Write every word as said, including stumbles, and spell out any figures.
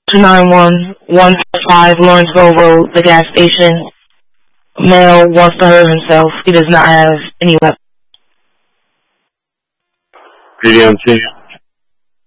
nine one one five Lawrenceville Road, the gas station. Male wants to hurt himself. He does not have any weapons. P D M T.